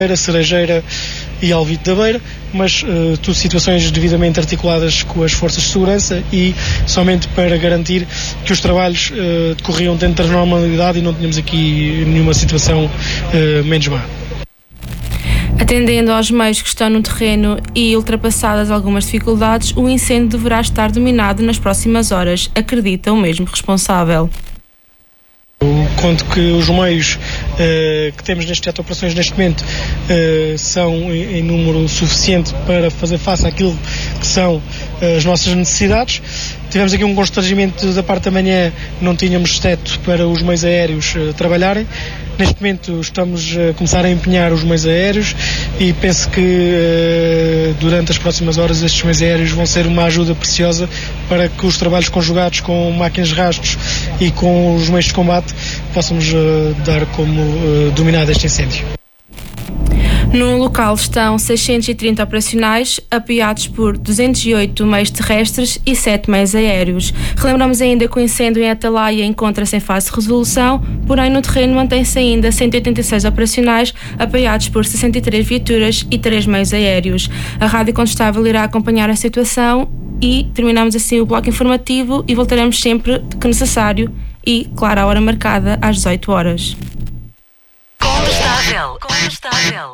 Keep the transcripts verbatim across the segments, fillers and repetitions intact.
Cerejeira e Alvite da Beira, mas uh, tudo situações devidamente articuladas com as forças de segurança e somente para garantir que os trabalhos uh, decorriam dentro da normalidade e não tínhamos aqui nenhuma situação uh, menos má. Atendendo aos meios que estão no terreno e ultrapassadas algumas dificuldades, o incêndio deverá estar dominado nas próximas horas, acredita o mesmo responsável. Eu conto que os meios uh, que temos neste teatro de operações neste momento uh, são em, em número suficiente para fazer face àquilo que são uh, as nossas necessidades. Tivemos aqui um constrangimento da parte da manhã, não tínhamos teto para os meios aéreos uh, trabalharem. Neste momento estamos a começar a empenhar os meios aéreos e penso que uh, durante as próximas horas estes meios aéreos vão ser uma ajuda preciosa para que os trabalhos conjugados com máquinas de rastros e com os meios de combate possamos uh, dar como uh, dominado este incêndio. No local estão seiscentos e trinta operacionais, apoiados por duzentos e oito meios terrestres e sete meios aéreos. Relembramos ainda que o incêndio em Atalaia encontra-se em fase de resolução, porém no terreno mantém-se ainda cento e oitenta e seis operacionais, apoiados por sessenta e três viaturas e três meios aéreos. A Rádio Condestável irá acompanhar a situação e terminamos assim o bloco informativo e voltaremos sempre que necessário e, claro, a hora marcada às dezoito horas. Condestável, Condestável.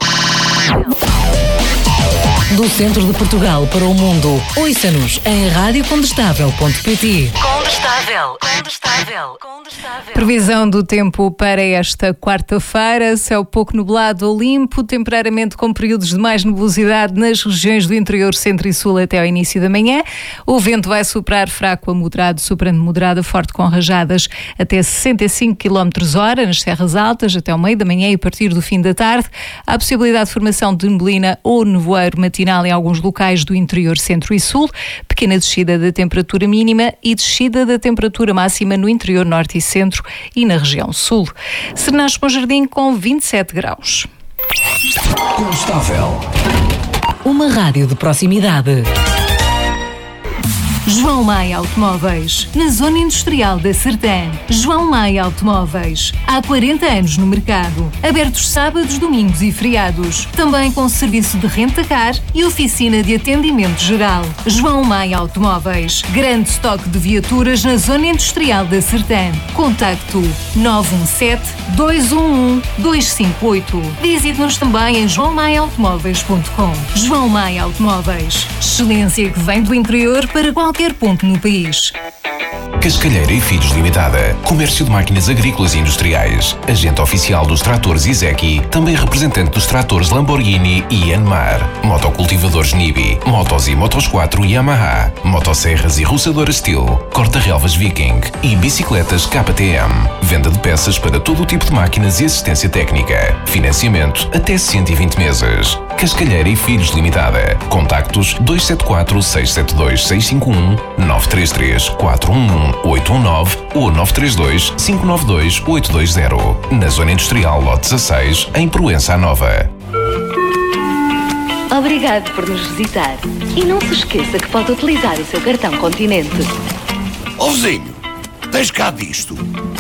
Do centro de Portugal para o mundo, ouça-nos em rádio condestável ponto pt. Condestável, Condestável, Condestável. Previsão do tempo para esta quarta-feira: céu pouco nublado ou limpo, temporariamente com períodos de mais nebulosidade nas regiões do interior, centro e sul até ao início da manhã. O vento vai soprar fraco a moderado, soprando moderado a forte com rajadas até sessenta e cinco quilómetros hora nas serras altas até ao meio da manhã e a partir do fim da tarde. Há possibilidade de formação de neblina ou nevoeiro matinal em alguns locais do interior, centro e sul, pequena descida da temperatura mínima e descida da temperatura máxima no interior, norte e centro e na região sul. Sernães Bom Jardim com vinte e sete graus. Condestável. Uma rádio de proximidade. João Maia Automóveis, na zona industrial da Sertã. João Maia Automóveis, há quarenta anos no mercado, abertos sábados, domingos e feriados, também com serviço de renta-car e oficina de atendimento geral. João Maia Automóveis, grande estoque de viaturas na zona industrial da Sertã. Contacto nove um sete, dois um um, dois cinco oito. Visite-nos também em joão maia automóveis ponto com. João Maia Automóveis, excelência que vem do interior para qualquer ponto no país. Cascalheira e Filhos Limitada. Comércio de máquinas agrícolas e industriais. Agente oficial dos tratores Izeki. Também representante dos tratores Lamborghini e Yanmar. Motocultivadores Nibi. Motos e Motos quatro Yamaha. Motosserras e roçadoras Steel. Corta-relvas Viking. E bicicletas K T M. Venda de peças para todo o tipo de máquinas e assistência técnica. Financiamento até cento e vinte meses. Cascalheira e Filhos Limitada. Contactos dois sete quatro, seis sete dois, seis cinco um, nove três três, quatro um um, oito um nove ou nove três dois, cinco nove dois, oito dois zero. Na Zona Industrial Lote dezasseis, em Proença Nova. Obrigado por nos visitar. E não se esqueça que pode utilizar o seu cartão Continente. Ó vizinho, tens cá disto?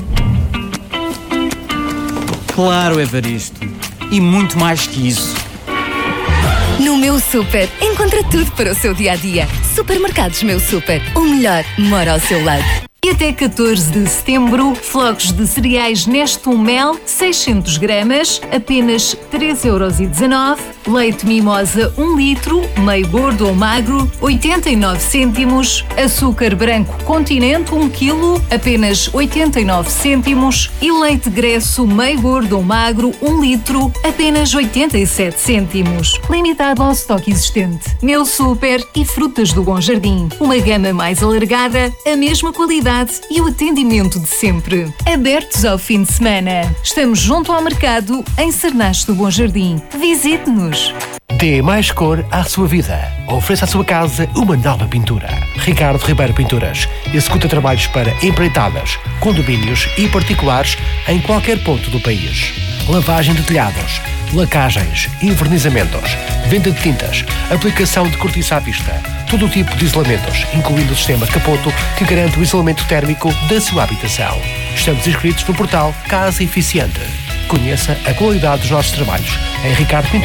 Claro, Evaristo. E muito mais que isso. No Meu Super, encontra tudo para o seu dia-a-dia. Supermercados Meu Super, o melhor mora ao seu lado. E até catorze de setembro, flocos de cereais Nestum Mel, seiscentos gramas, apenas três euros e dezanove. Leite Mimosa, um litro, meio gordo ou magro, oitenta e nove cêntimos. Açúcar branco Continente, um quilo, apenas oitenta e nove cêntimos. E leite Gresso, meio gordo ou magro, um litro, apenas oitenta e sete cêntimos. Limitado ao estoque existente. Meu Super e Frutas do Bom Jardim. Uma gama mais alargada, a mesma qualidade e o atendimento de sempre. Abertos ao fim de semana. Estamos junto ao mercado, em Sernães do Bom Jardim. Visite-nos. Dê mais cor à sua vida. Ofereça à sua casa uma nova pintura. Ricardo Ribeiro Pinturas executa trabalhos para empreitadas, condomínios e particulares em qualquer ponto do país. Lavagem de telhados, lacagens, envernizamentos, venda de tintas, aplicação de cortiça à vista, todo o tipo de isolamentos, incluindo o sistema Capoto, que garante o isolamento térmico da sua habitação. Estamos inscritos no portal Casa Eficiente. Conheça a qualidade dos nossos trabalhos em ricardo pinturas